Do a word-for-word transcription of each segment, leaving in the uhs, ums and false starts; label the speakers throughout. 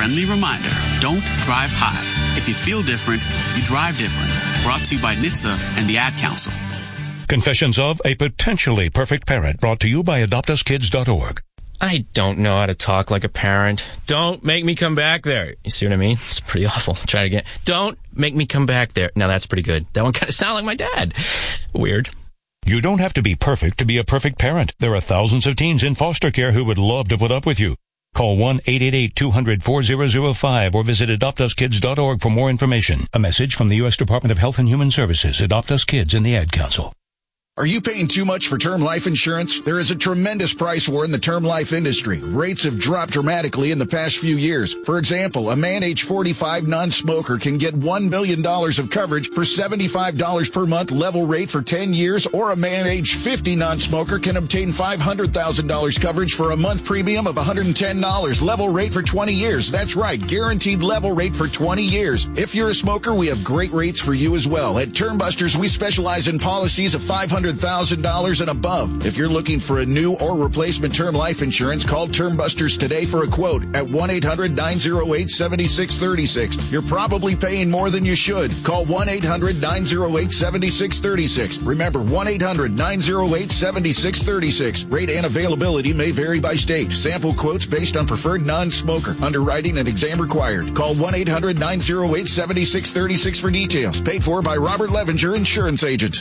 Speaker 1: friendly reminder, don't drive high. If you feel different, you drive different. Brought to you by N H T S A and the Ad Council.
Speaker 2: Confessions of a Potentially Perfect Parent, brought to you by adopt us kids dot org.
Speaker 3: I don't know how to talk like a parent. Don't make me come back there. You see what I mean? It's pretty awful. Try it again. Don't make me come back there. Now that's pretty good. That one kind of sounded like my dad. Weird.
Speaker 2: You don't have to be perfect to be a perfect parent. There are thousands of teens in foster care who would love to put up with you. Call one eight eight eight, two hundred, four zero zero five or visit adopt us kids dot org for more information. A message from the U S Department of Health and Human Services, Adopt Us Kids, and the Ad Council.
Speaker 4: Are you paying too much for term life insurance? There is a tremendous price war in the term life industry. Rates have dropped dramatically in the past few years. For example, a man age forty-five non-smoker can get one million dollars of coverage for seventy-five dollars per month level rate for ten years, or a man age fifty non-smoker can obtain five hundred thousand dollars coverage for a month premium of one hundred ten dollars level rate for twenty years. That's right, guaranteed level rate for twenty years. If you're a smoker, we have great rates for you as well. At Term Busters, we specialize in policies of five hundred thousand dollars and above. If you're looking for a new or replacement term life insurance, call Term Busters today for a quote at one eight hundred, nine oh eight, seven six three six. You're probably paying more than you should. Call one eight hundred, nine oh eight, seven six three six. Remember, one eight hundred, nine oh eight, seven six three six. Rate and availability may vary by state. Sample quotes based on preferred non-smoker. Underwriting and exam required. Call one eight hundred, nine oh eight, seven six three six for details. Paid for by Robert Levenger, insurance agent.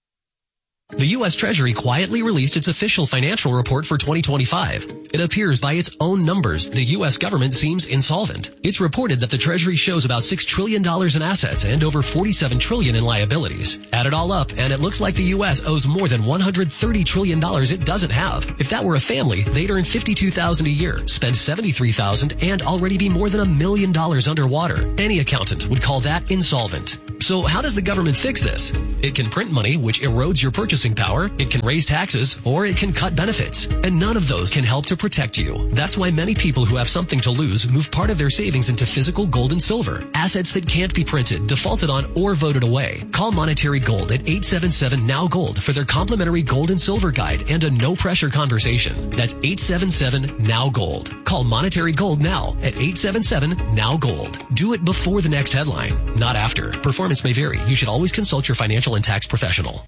Speaker 5: The U S Treasury quietly released its official financial report for twenty twenty-five. It appears by its own numbers the U S government seems insolvent. It's reported that the Treasury shows about six trillion dollars in assets and over forty-seven trillion dollars in liabilities. Add it all up, and it looks like the U S owes more than one hundred thirty trillion dollars it doesn't have. If that were a family, they'd earn fifty-two thousand dollars a year, spend seventy-three thousand dollars, and already be more than a million dollars underwater. Any accountant would call that insolvent. So how does the government fix this? It can print money, which erodes your purchasing power, it can raise taxes, or it can cut benefits. And none of those can help to protect you. That's why many people who have something to lose move part of their savings into physical gold and silver, assets that can't be printed, defaulted on, or voted away. Call Monetary Gold at eight seven seven, N O W Gold for their complimentary gold and silver guide and a no-pressure conversation. That's eight seven seven, N O W Gold. Call Monetary Gold now at eight seven seven, N O W Gold. Do it before the next headline, not after. Performance may vary. You should always consult your financial and tax professional.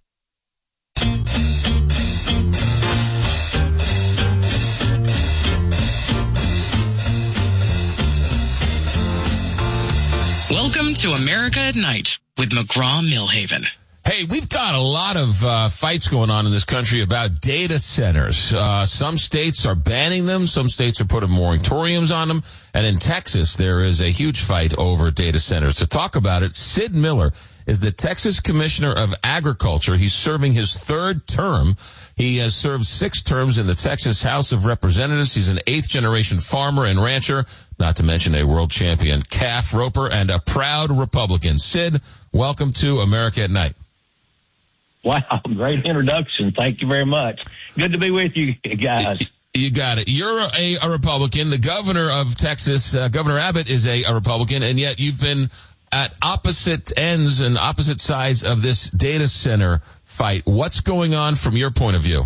Speaker 6: Welcome to America at Night with McGraw-Millhaven.
Speaker 7: Hey, we've got a lot of uh, fights going on in this country about data centers. Uh, some states are banning them. Some states are putting moratoriums on them. And in Texas, there is a huge fight over data centers. To talk about it, Sid Miller is the Texas Commissioner of Agriculture. He's serving his third term. He has served six terms in the Texas House of Representatives. He's an eighth-generation farmer and rancher, not to mention a world champion calf roper and a proud Republican. Sid, welcome to America at Night.
Speaker 8: Wow, great introduction. Thank you very much. Good to be with you guys.
Speaker 7: You got it. You're a, a Republican. The governor of Texas, uh, Governor Abbott, is a, a Republican, and yet you've been at opposite ends and opposite sides of this data center fight. What's going on from your point of view?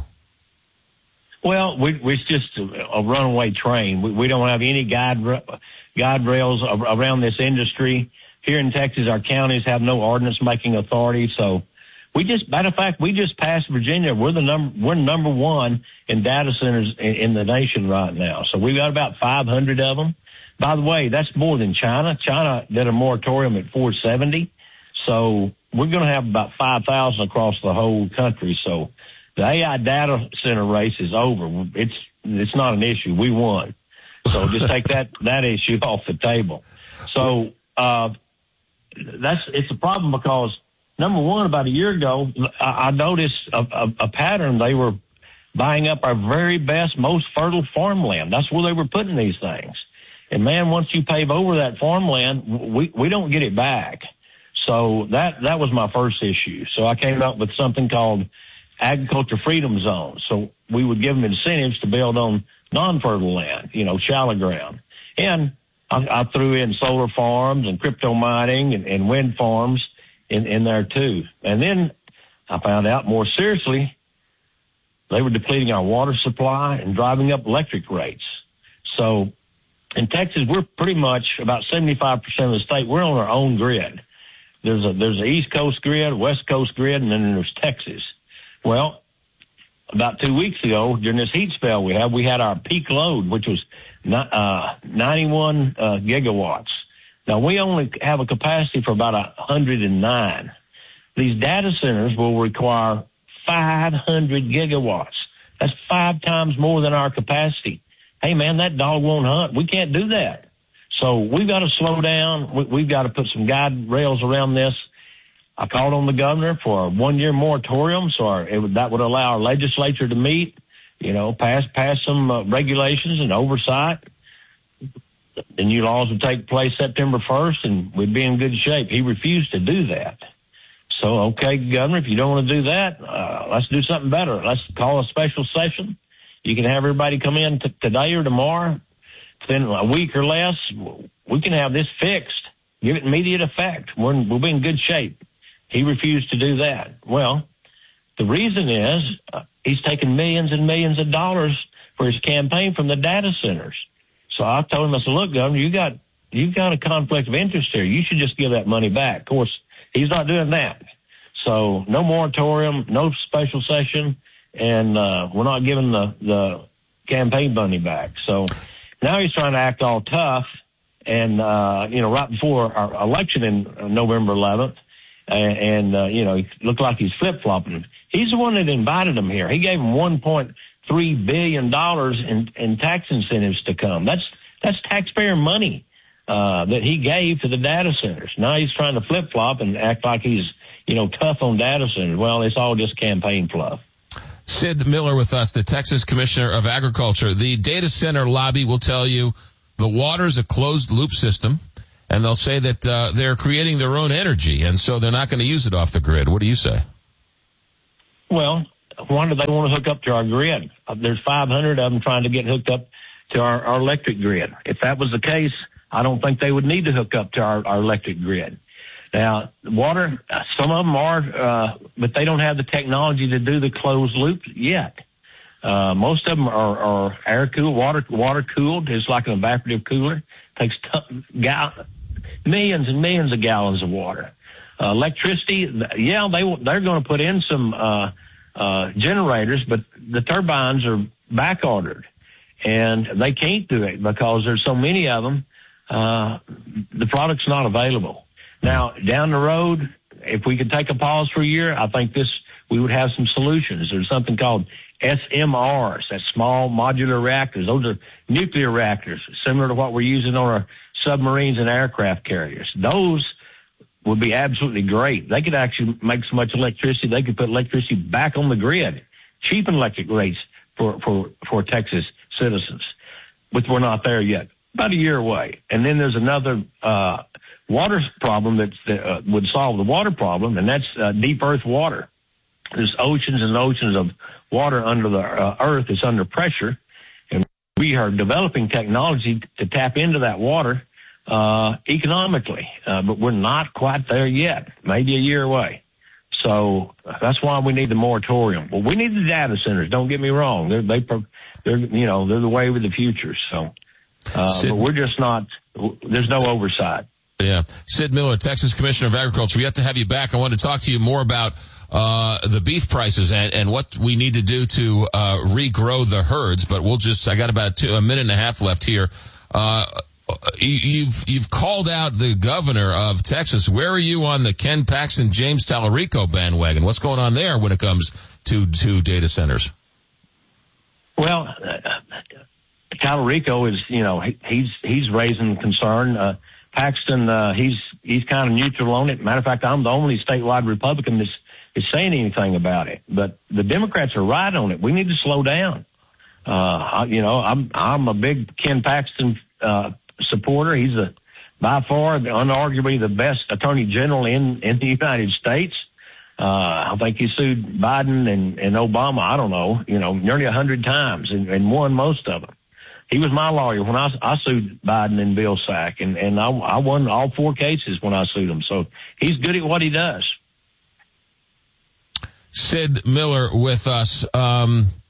Speaker 8: Well, we, we, it's just a, a runaway train. We, we don't have any guide, guide rails around this industry. Here in Texas, our counties have no ordinance making authority, so we just, matter of fact, we just passed Virginia. We're the number, we're number one in data centers in, in the nation right now. So we've got about five hundred of them. By the way, that's more than China. China did a moratorium at four seventy. So we're going to have about five thousand across the whole country. So the A I data center race is over. It's, it's not an issue. We won. So just take that, that issue off the table. So, uh, that's, it's a problem because, number one, about a year ago, I, I noticed a, a, a pattern. They were buying up our very best, most fertile farmland. That's where they were putting these things. And man, once you pave over that farmland, we, we don't get it back. So that, that was my first issue. So I came up with something called agriculture freedom zones. So we would give them incentives to build on non-fertile land, you know, shallow ground. And I, I threw in solar farms and crypto mining and, and wind farms in, in there too. And then I found out more seriously, they were depleting our water supply and driving up electric rates. So in Texas, we're pretty much about seventy-five percent of the state. We're on our own grid. There's a, there's an East Coast grid, a West Coast grid, and then there's Texas. Well, about two weeks ago, during this heat spell we had, we had our peak load, which was uh, ninety-one uh, gigawatts. Now, we only have a capacity for about one hundred nine. These data centers will require five hundred gigawatts. That's five times more than our capacity. Hey, man, that dog won't hunt. We can't do that. So we've got to slow down. We, we've got to put some guide rails around this. I called on the governor for a one-year moratorium, so our, it would, that would allow our legislature to meet, you know, pass pass some uh, regulations and oversight. The new laws would take place September first, and we'd be in good shape. He refused to do that. So, okay, Governor, if you don't want to do that, uh, let's do something better. Let's call a special session. You can have everybody come in t- today or tomorrow. Within a week or less, we can have this fixed. Give it immediate effect. We're in, we'll be in good shape. He refused to do that. Well, the reason is uh, he's taken millions and millions of dollars for his campaign from the data centers. So I told him, I said, look, Governor, you got, you've got a conflict of interest here. You should just give that money back. Of course, he's not doing that. So no moratorium, no special session, and uh, we're not giving the, the campaign money back. So now he's trying to act all tough, and, uh, you know, right before our election in November eleventh, and, and uh, you know, he looked like he's flip-flopping. He's the one that invited him here. He gave him one point three billion dollars in, in tax incentives to come. That's, that's taxpayer money uh, that he gave to the data centers. Now he's trying to flip-flop and act like he's, you know, tough on data centers. Well, it's all just campaign fluff.
Speaker 7: Sid Miller with us, the Texas Commissioner of Agriculture. The data center lobby will tell you the water's a closed-loop system, and they'll say that uh, they're creating their own energy, and so they're not going to use it off the grid. What do you say?
Speaker 8: Well, why do they want to hook up to our grid? There's five hundred of them trying to get hooked up to our, our electric grid. If that was the case, I don't think they would need to hook up to our, our electric grid. Now, water, some of them are, uh, but they don't have the technology to do the closed loop yet. Uh, most of them are, are air cooled, water, water cooled. It's like an evaporative cooler. Takes t- gal- millions and millions of gallons of water. Uh, electricity, yeah, they, they're going to put in some, uh, uh, generators, but the turbines are back ordered and they can't do it because there's so many of them. Uh, the product's not available. Now, down the road, if we could take a pause for a year, I think this, we would have some solutions. There's something called S M Rs, that's small modular reactors. Those are nuclear reactors, similar to what we're using on our submarines and aircraft carriers. Those would be absolutely great. They could actually make so much electricity, they could put electricity back on the grid, cheapen electric rates for, for, for Texas citizens. But we're not there yet. About a year away. And then there's another, uh, water problem that uh, would solve the water problem, and that's uh, deep earth water. There's oceans and oceans of water under the uh, earth that's under pressure, and we are developing technology to tap into that water uh, economically, uh, but we're not quite there yet, maybe a year away. So that's why we need the moratorium. Well, we need the data centers, don't get me wrong. They're, they, they're, you know, they're the way of the future. So, uh, Sid, but we're just not, there's no oversight.
Speaker 7: Yeah. Sid Miller, Texas Commissioner of Agriculture. We have to have you back. I want to talk to you more about uh the beef prices and, and what we need to do to uh regrow the herds, but we'll just, I got about two, a minute and a half left here. Uh you've you've called out the governor of Texas. Where are you on the Ken Paxton, James Tallarico bandwagon? What's going on there when it comes to, to data centers?
Speaker 8: Well, uh, Tallarico is, you know, he, he's he's raising concern. Uh Paxton, uh, he's, he's kind of neutral on it. Matter of fact, I'm the only statewide Republican that's, is saying anything about it. But the Democrats are right on it. We need to slow down. Uh, I, you know, I'm, I'm a big Ken Paxton, uh, supporter. He's a, by far, unarguably the best attorney general in, in the United States. Uh, I think he sued Biden and, and Obama, I don't know, you know, nearly a hundred times and, and won most of them. He was my lawyer when I, I sued Biden and Bill Sack, and, and I, I won all four cases when I sued him. So he's good at what he does.
Speaker 7: Sid Miller with us. Um,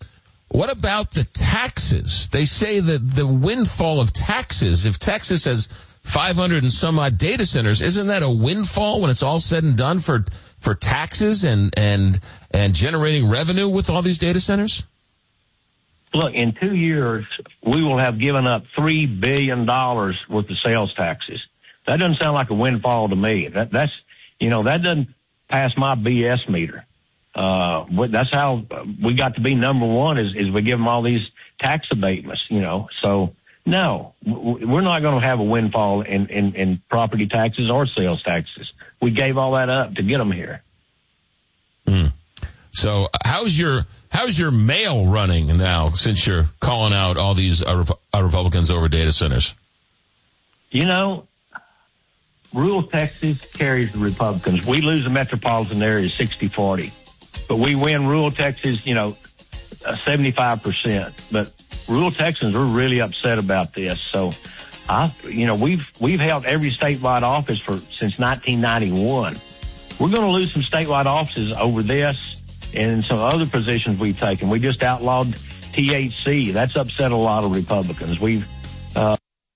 Speaker 7: What about the taxes? They say that the windfall of taxes, if Texas has five hundred and some odd data centers, isn't that a windfall when it's all said and done for for taxes and and and generating revenue with all these data centers?
Speaker 8: Look, in two years, we will have given up three billion dollars worth of sales taxes. That doesn't sound like a windfall to me. That, that's, you know, that doesn't pass my B S meter. Uh, that's how we got to be number one is, is we give them all these tax abatements, you know. So, no, we're not going to have a windfall in, in, in property taxes or sales taxes. We gave all that up to get them here.
Speaker 7: Mm. So how's your how's your mail running now since you're calling out all these uh, uh, Republicans over data centers?
Speaker 8: You know, rural Texas carries the Republicans. We lose the metropolitan area sixty forty, but we win rural Texas, you know, seventy-five percent. But rural Texans are really upset about this. So, I, you know, we've we've held every statewide office for since nineteen ninety-one. We're going to lose some statewide offices over this and some other positions we've taken. We just outlawed T H C. That's upset a lot of Republicans. We've uh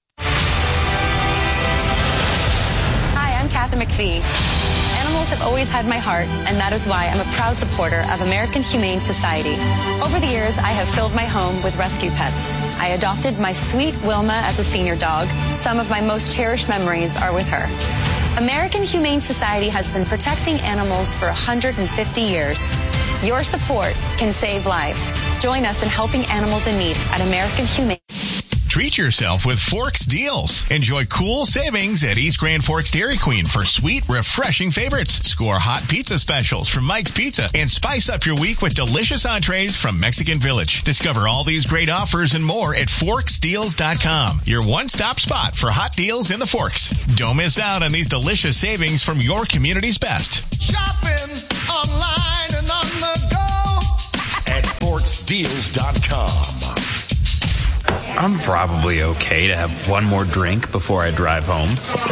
Speaker 9: Hi, I'm Kathy McPhee. Animals have always had my heart, and that is why I'm a proud supporter of American Humane Society. Over the years, I have filled my home with rescue pets. I adopted my sweet Wilma as a senior dog. Some of my most cherished memories are with her. American Humane Society has been protecting animals for one hundred fifty years. Your support can save lives. Join us in helping animals in need at American Humane.
Speaker 10: Treat yourself with Forks deals. Enjoy cool savings at East Grand Forks Dairy Queen for sweet, refreshing favorites. Score hot pizza specials from Mike's Pizza and spice up your week with delicious entrees from Mexican Village. Discover all these great offers and more at forks deals dot com. Your one-stop spot for hot deals in the Forks. Don't miss out on these delicious savings from your community's best.
Speaker 11: Shopping online and on the go at forks deals dot com.
Speaker 12: I'm probably okay to have one more drink before I drive home.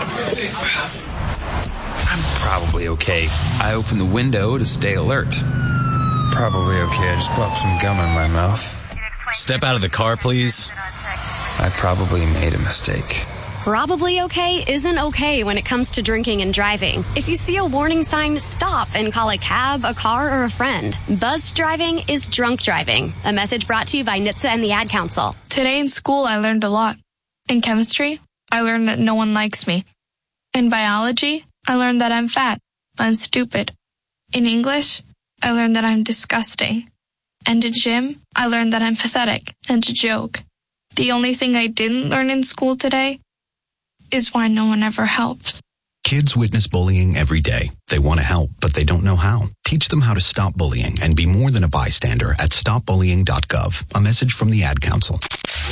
Speaker 12: I'm probably okay. I open the window to stay alert. Probably okay. I just popped some gum in my mouth.
Speaker 13: Step out of the car, please.
Speaker 12: I probably made a mistake.
Speaker 14: Probably okay isn't okay when it comes to drinking and driving. If you see a warning sign, stop and call a cab, a car, or a friend. Buzzed driving is drunk driving. A message brought to you by N H T S A and the Ad Council.
Speaker 15: Today in school, I learned a lot. In chemistry, I learned that no one likes me. In biology, I learned that I'm fat and stupid. In English, I learned that I'm disgusting. And in gym, I learned that I'm pathetic and a joke. The only thing I didn't learn in school today is why no one ever helps.
Speaker 16: Kids witness bullying every day. They want to help, but they don't know how. Teach them how to stop bullying and be more than a bystander at stop bullying dot gov. A message from the Ad Council.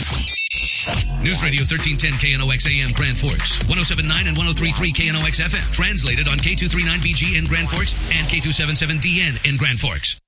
Speaker 17: News Radio thirteen ten K N O X A M Grand Forks, one oh seven point nine and one oh three point three K N O X F M. Translated on K two thirty-nine B G in Grand Forks and K two seventy-seven D N in Grand Forks.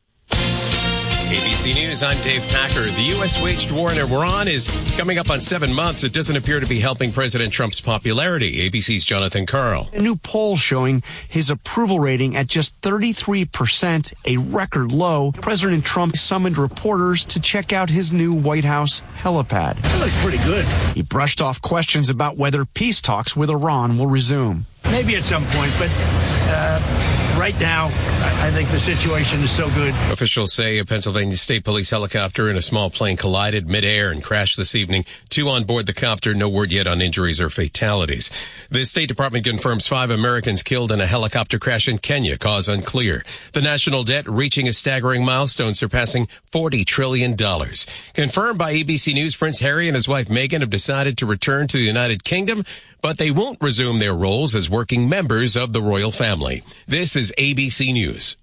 Speaker 18: A B C News, I'm Dave Packer. The U S waged war in Iran is coming up on seven months. It doesn't appear to be helping President Trump's popularity. A B C's Jonathan Karl.
Speaker 19: A new poll showing his approval rating at just thirty-three percent, a record low. President Trump summoned reporters to check out his new White House helipad.
Speaker 20: That looks pretty good.
Speaker 19: He brushed off questions about whether peace talks with Iran will resume.
Speaker 20: Maybe at some point, but uh, right now, I think the situation is so good.
Speaker 18: Officials say a Pennsylvania State Police helicopter and a small plane collided midair and crashed this evening. Two on board the copter. No word yet on injuries or fatalities. The State Department confirms five Americans killed in a helicopter crash in Kenya. Cause unclear. The national debt reaching a staggering milestone, surpassing forty trillion dollars. Confirmed by A B C News, Prince Harry and his wife Meghan have decided to return to the United Kingdom, but they won't resume their roles as working members of the royal family. This is A B C News.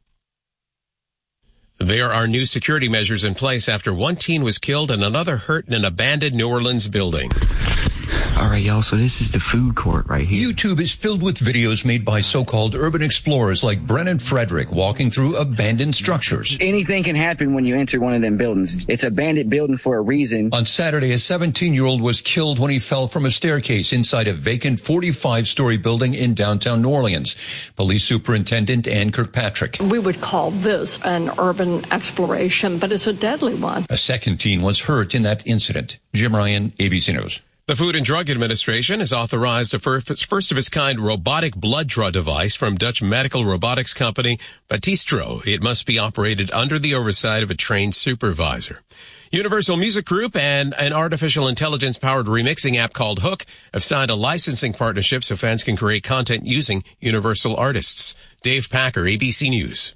Speaker 18: There are new security measures in place after one teen was killed and another hurt in an abandoned New Orleans building.
Speaker 21: All right, y'all, so this is the food court right here.
Speaker 22: YouTube is filled with videos made by so-called urban explorers like Brennan Frederick walking through abandoned structures.
Speaker 21: Anything can happen when you enter one of them buildings. It's a bandit building for a reason.
Speaker 22: On Saturday, a seventeen-year-old was killed when he fell from a staircase inside a vacant forty-five-story building in downtown New Orleans. Police Superintendent Ann Kirkpatrick.
Speaker 23: We would call this an urban exploration, but it's a deadly one.
Speaker 22: A second teen was hurt in that incident. Jim Ryan, A B C News.
Speaker 18: The Food and Drug Administration has authorized a first of its kind robotic blood draw device from Dutch medical robotics company Batistro. It must be operated under the oversight of a trained supervisor. Universal Music Group and an artificial intelligence-powered remixing app called Hook have signed a licensing partnership so fans can create content using Universal artists. Dave Packer, A B C News.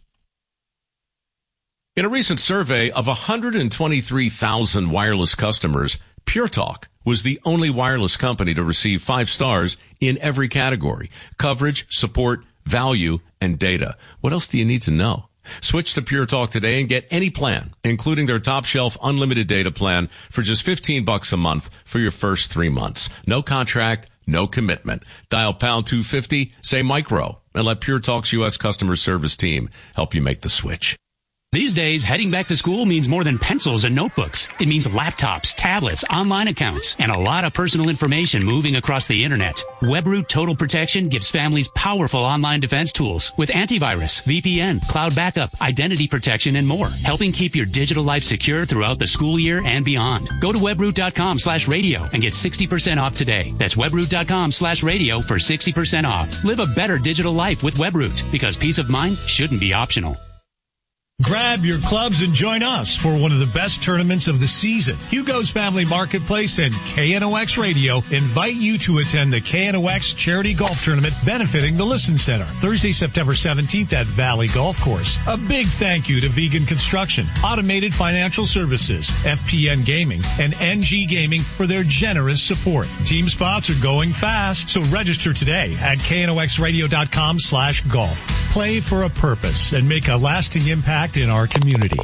Speaker 24: In a recent survey of one hundred twenty-three thousand wireless customers, Pure Talk was the only wireless company to receive five stars in every category: coverage, support, value, and data. What else do you need to know? Switch to Pure Talk today and get any plan, including their top shelf unlimited data plan, for just fifteen bucks a month for your first three months. No contract, no commitment. Dial pound two fifty, say micro, and let Pure Talk's U S customer service team help you make the switch.
Speaker 25: These days, heading back to school means more than pencils and notebooks. It means laptops, tablets, online accounts, and a lot of personal information moving across the internet. WebRoot Total Protection gives families powerful online defense tools with antivirus, V P N, cloud backup, identity protection, and more, helping keep your digital life secure throughout the school year and beyond. Go to webroot.com slash radio and get sixty percent off today. That's webroot.com slash radio for sixty percent off. Live a better digital life with WebRoot, because peace of mind shouldn't be optional.
Speaker 26: Grab your clubs and join us for one of the best tournaments of the season. Hugo's Family Marketplace and K N O X Radio invite you to attend the K N O X Charity Golf Tournament benefiting the Listen Center, Thursday, September seventeenth at Valley Golf Course. A big thank you to Vegan Construction, Automated Financial Services, F P N Gaming, and N G Gaming for their generous support. Team spots are going fast, so register today at knoxradio.com slash golf. Play for a purpose and make a lasting impact in our community.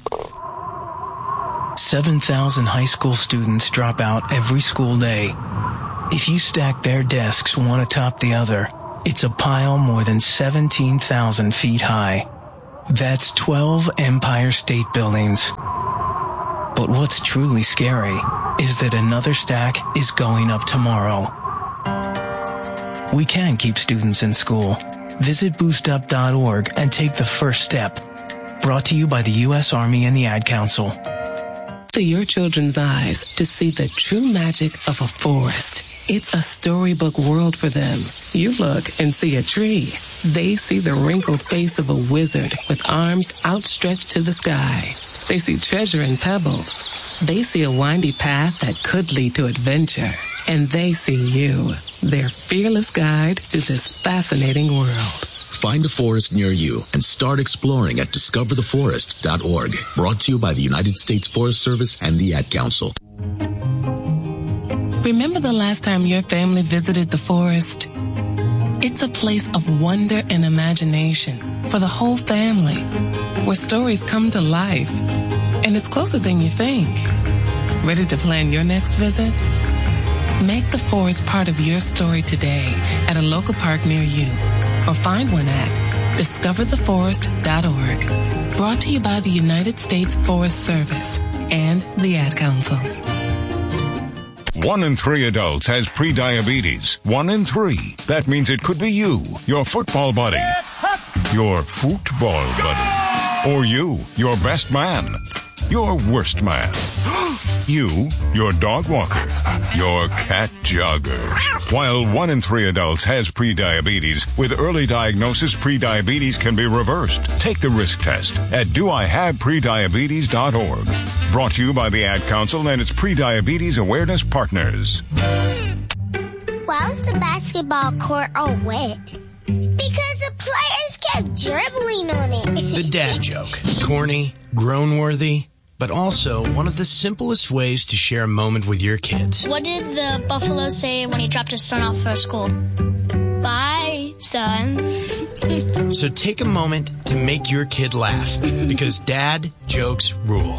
Speaker 27: seven thousand high school students drop out every school day. If you stack their desks one atop the other, it's a pile more than seventeen thousand feet high. That's twelve Empire State Buildings. But what's truly scary is that another stack is going up tomorrow. We can keep students in school. Visit boost up dot org and take the first step. Brought to you by the U S Army and the Ad Council.
Speaker 28: To your children's eyes to see the true magic of a forest. It's a storybook world for them. You look and see a tree. They see the wrinkled face of a wizard with arms outstretched to the sky. They see treasure in pebbles. They see a windy path that could lead to adventure. And they see you, their fearless guide through this fascinating world.
Speaker 29: Find a forest near you and start exploring at discover the forest dot org. Brought to you by the United States Forest Service and the Ad Council.
Speaker 28: Remember the last time your family visited the forest? It's a place of wonder and imagination for the whole family, where stories come to life. And it's closer than you think. Ready to plan your next visit? Make the forest part of your story today at a local park near you. Or find one at discover the forest dot org. Brought to you by the United States Forest Service and the Ad Council.
Speaker 30: One in three adults has prediabetes. One in three. That means it could be you, your football buddy, your football buddy, or you, your best man, your worst man, you, your dog walker, your cat jogger. While one in three adults has prediabetes, with early diagnosis, prediabetes can be reversed. Take the risk test at do I have prediabetes dot org. Brought to you by the Ad Council and its prediabetes awareness partners.
Speaker 31: Why was the basketball court all wet? Because the players kept dribbling on it.
Speaker 32: The dad joke. Corny, groan-worthy, but also one of the simplest ways to share a moment with your kids.
Speaker 33: What did the buffalo say when he dropped his son off for school? Bye, son.
Speaker 32: So take a moment to make your kid laugh, because dad jokes rule.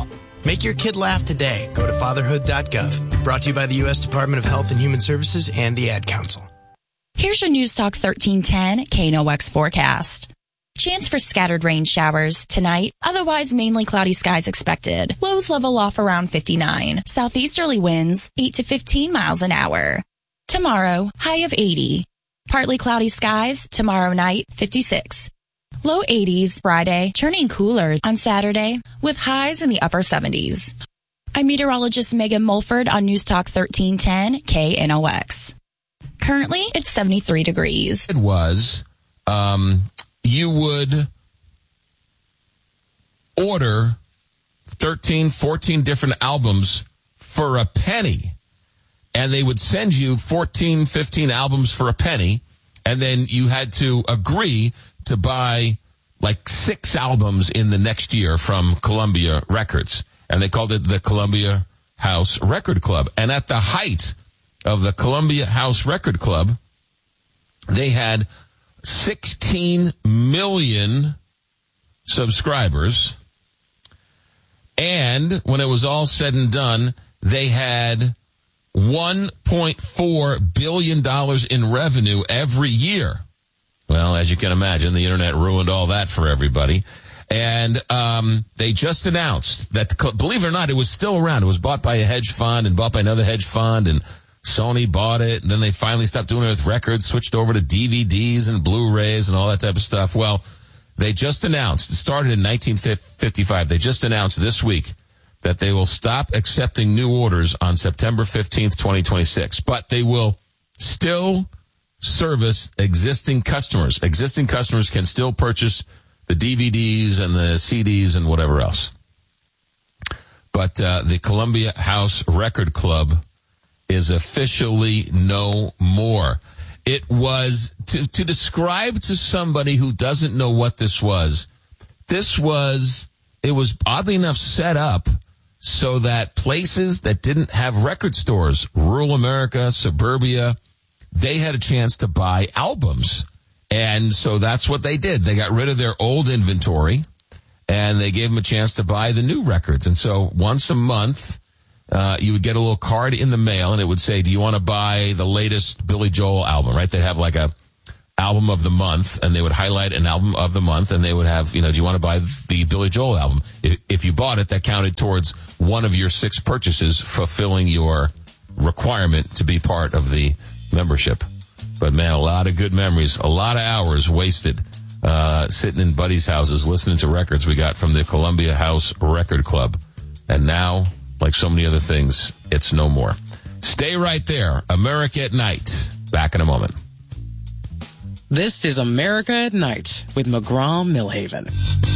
Speaker 32: Make your kid laugh today. Go to fatherhood dot gov. Brought to you by the U S Department of Health and Human Services and the Ad Council.
Speaker 1: Here's your News Talk thirteen ten K N O X forecast. Chance for scattered rain showers tonight. Otherwise, mainly cloudy skies expected. Lows level off around fifty-nine. Southeasterly winds, eight to fifteen miles an hour. Tomorrow, high of eighty. Partly cloudy skies. Tomorrow night, fifty-six. Low eighties Friday, turning cooler on Saturday with highs in the upper seventies. I'm meteorologist Megan Mulford on News Talk thirteen ten K N O X. Currently, it's seventy-three degrees.
Speaker 2: It was, um, you would order thirteen, fourteen different albums for a penny, and they would send you fourteen, fifteen albums for a penny, and then you had to agree to buy like six albums in the next year from Columbia Records. And they called it the Columbia House Record Club. And at the height of the Columbia House Record Club, they had sixteen million subscribers. And when it was all said and done, they had one point four billion dollars in revenue every year. Well, as you can imagine, the internet ruined all that for everybody. And um, they just announced that, believe it or not, it was still around. It was bought by a hedge fund and bought by another hedge fund, and Sony bought it. And then they finally stopped doing it with records, switched over to D V Ds and Blu-rays and all that type of stuff. Well, they just announced, it started in nineteen fifty-five. They just announced this week that they will stop accepting new orders on September fifteenth, twenty twenty-six. But they will still service existing customers. Existing customers can still purchase the D V Ds and the C Ds and whatever else. But uh, the Columbia House Record Club is officially no more. It was, to, to describe to somebody who doesn't know what this was, this was, it was oddly enough set up so that places that didn't have record stores, rural America, suburbia, they had a chance to buy albums. And so that's what they did. They got rid of their old inventory, and they gave them a chance to buy the new records. And so once a month, uh, you would get a little card in the mail, and it would say, do you want to buy the latest Billy Joel album, right? They'd have like a album of the month, and they would highlight an album of the month, and they would have, you know, do you want to buy the Billy Joel album? If, if you bought it, that counted towards one of your six purchases, fulfilling your requirement to be part of the membership. But man, a lot of good memories, a lot of hours wasted uh, sitting in buddies' houses listening to records we got from the Columbia House Record Club. And now, like so many other things, it's no more. Stay right there. America at Night. Back in a moment.
Speaker 3: This is America at Night with McGraw Millhaven.